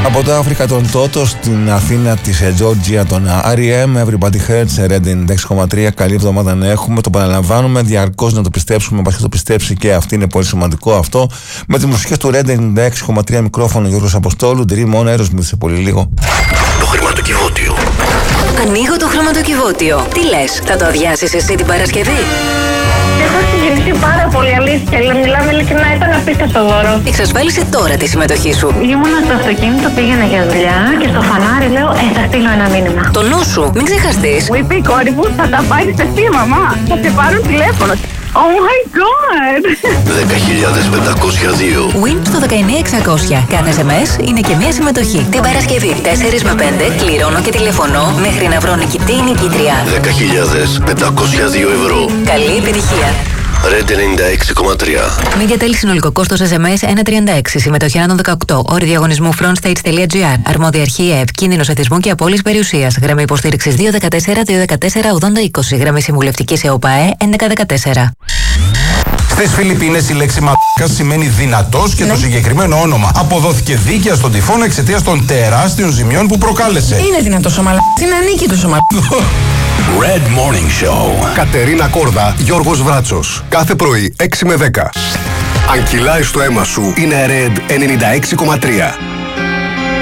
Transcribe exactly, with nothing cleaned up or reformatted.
Από το Αφρικα τον Τότο στην Αθήνα της Georgia τον αρ ι εμ, Everybody Hurts, Red ενενήντα έξι κόμμα τρία. Καλή εβδομάδα να έχουμε, το παραλαμβάνουμε διαρκώς να το πιστέψουμε, μας και το πιστέψει και αυτή, είναι πολύ σημαντικό αυτό. Με τις μουσικές του Red ενενήντα έξι κόμμα τρία, μικρόφωνο Γιώργος Αποστόλου, Dream On, Aerosmith σε πολύ λίγο. Το χρηματοκιβώτιο. Ανοίγω το χρηματοκιβώτιο. Τι λες, θα το αδειάσεις εσύ την Παρασκευή? Έχω συγκινηθεί πάρα πολύ, αλήθεια. Μιλάμε ειλικρινά, ήταν απίστευτο δώρο. Εξασφάλισε τώρα τη συμμετοχή σου. Ήμουνα στο αυτοκίνητο, πήγαινα για δουλειά και στο φανάρι λέω: Ε, θα στείλω ένα μήνυμα. Το νου σου, μην ξεχαστείς. Μου είπε η κόρη μου: Θα τα πάρει εσύ, μαμά. Θα σε πάρουν τηλέφωνο. Oh my god! δέκα χιλιάδες πεντακόσια δύο. Win στο δεκαεννιά εξακόσια. Κάθε ες εμ ες είναι και μία συμμετοχή. Την Παρασκευή τέσσερα με πέντε κληρώνω και τηλεφωνώ μέχρι να βρω νικητή ή νικήτρια. δέκα χιλιάδες πεντακόσια δύο ευρώ. Καλή επιτυχία. Red ενενήντα έξι κόμμα τρία. Media Tel, συνολικό κόστος ες εμ ες ένα τριάντα έξι. Συμμετοχή άνω των δεκαοκτώ. Όροι διαγωνισμού frontstage.gr. Αρμόδια αρχή ΕΕΠ. Κίνδυνος εθισμού και απώλειας περιουσίας. Γραμμή υποστήριξης δύο ένα τέσσερα δύο ένα τέσσερα ογδόντα είκοσι. Γραμμή συμβουλευτικής ΕΟΠΑΕ έντεκα δεκατέσσερα. Στις Φιλιππίνες η λέξη μαλάκας σημαίνει δυνατός και ναι. Το συγκεκριμένο όνομα αποδόθηκε δίκαια στον τυφώνα εξαιτίας των τεράστιων ζημιών που προκάλεσε. Είναι δυνατός ο μαλάκας, είναι ανίκητος ο μαλάκας. Red Morning Show. Κατερίνα Κόρδα, Γιώργος Βράτσος. Κάθε πρωί έξι με δέκα. Αν κυλάει στο αίμα σου, είναι Red ενενήντα έξι κόμμα τρία.